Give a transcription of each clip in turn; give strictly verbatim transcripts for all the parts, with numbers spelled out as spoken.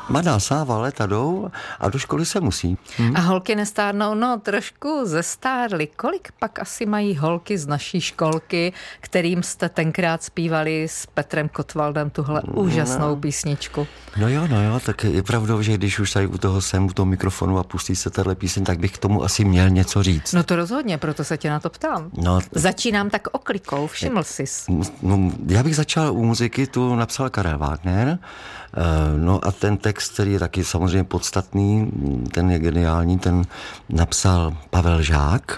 Mladá Sáva, léta jdou a do školy se musí. Hm? A holky nestárnou, no trošku zestárly. Kolik pak asi mají holky z naší školky, kterým jste tenkrát zpívali s Petrem Kotwaldem tuhle úžasnou no. písničku? No jo, no jo, tak je pravdou, že když už tady u toho jsem, u toho mikrofonu a pustí se tahle píseň, tak bych k tomu asi měl něco říct. No to rozhodně, proto se tě na to ptám. No, Začínám tak oklikou, všiml sis. No, já bych začal u muziky, tu napsal Karel Wagner, no a ten text, který je taky samozřejmě podstatný, ten je geniální, ten napsal Pavel Žák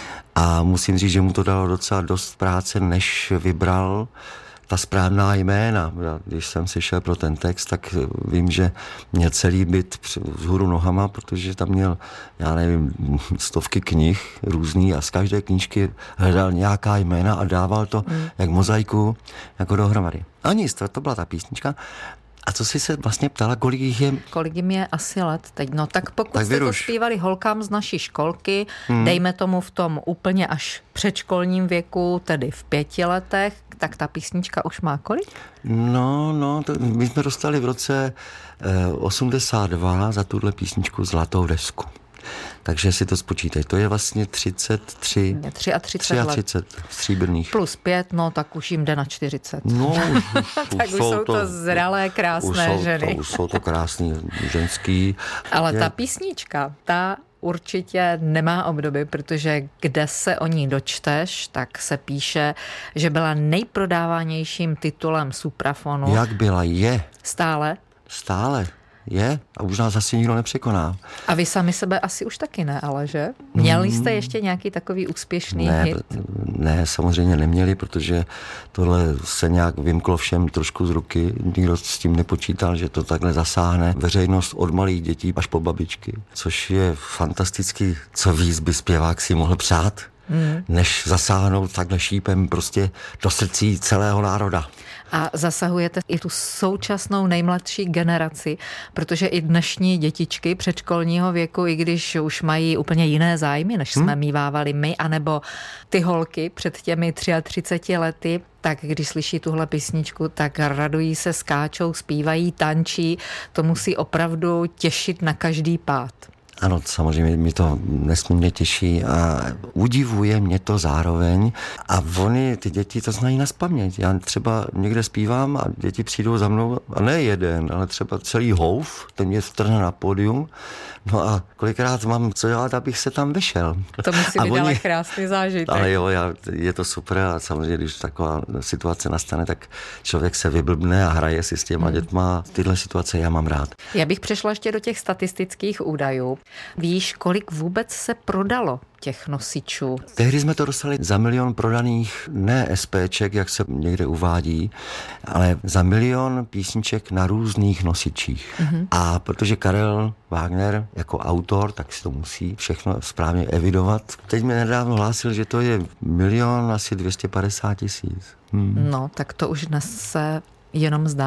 a musím říct, že mu to dalo docela dost práce, než vybral ta správná jména. Když jsem si šel pro ten text, tak vím, že měl celý byt vzhůru nohama, protože tam měl, já nevím, stovky knih různý a z každé knížky hledal nějaká jména a dával to hmm. jak mozaiku, jako dohromady. A nic, to, to byla ta písnička. A co jsi se vlastně ptala, kolik jich je? Kolik jim je asi let teď? No tak pokud tak jste to zpívali holkám z naší školky, hmm. dejme tomu v tom úplně až předškolním věku, tedy v pěti letech, tak ta písnička už má kolik? No, no, to, my jsme dostali v roce eh, osmdesát dva za tuhle písničku zlatou desku. Takže si to spočítej. To je vlastně třicet tři, třicet tři let. Stříbrných. Plus pět, no tak už jim jde na čtyřicet. No, už, tak už jsou to, to zralé, krásné už ženy. To, už jsou to krásný ženský. Ale je... ta písnička, ta určitě nemá obdoby, protože kde se o ní dočteš, tak se píše, že byla nejprodávanějším titulem Suprafonu. Jak byla? Je. Stále? Stále. Je a už nás asi nikdo nepřekoná. A vy sami sebe asi už taky ne, ale že? Měli jste ještě nějaký takový úspěšný ne, hit? Ne, samozřejmě neměli, protože tohle se nějak vymklo všem trošku z ruky. Nikdo s tím nepočítal, že to takhle zasáhne veřejnost od malých dětí až po babičky. Což je fantastický, co víc by zpěvák si mohl přát, hmm. než zasáhnout takhle šípem prostě do srdcí celého národa. A zasahujete i tu současnou nejmladší generaci, protože i dnešní dětičky předškolního věku, i když už mají úplně jiné zájmy, než jsme hmm. mívávali my, anebo ty holky před těmi třiceti třemi lety, tak když slyší tuhle písničku, tak radují se, skáčou, zpívají, tančí. To musí opravdu těšit na každý pád. Ano, samozřejmě mě to nesmírně těší a udivuje mě to zároveň. A oni, ty děti, to znají nazpaměť. Já třeba někde zpívám a děti přijdou za mnou, a ne jeden, ale třeba celý houf, ten mě vtrhne na pódium. No a kolikrát mám co dělat, abych se tam vešel. To musí být ale krásný zážitek. Ale jo, já, je to super a samozřejmě, když taková situace nastane, tak člověk se vyblbne a hraje si s těma hmm. dětma. Tyhle situace já mám rád. Já bych přešla ještě do těch statistických údajů. Víš, kolik vůbec se prodalo těch nosičů? Tehdy jsme to dostali za milion prodaných, ne SPček, jak se někde uvádí, ale za milion písniček na různých nosičích. Mm-hmm. A protože Karel Wagner jako autor, tak si to musí všechno správně evidovat. Teď mi nedávno hlásil, že to je milion asi dvě stě padesát tisíc. Hmm. No, tak to už dnes se jenom zdá.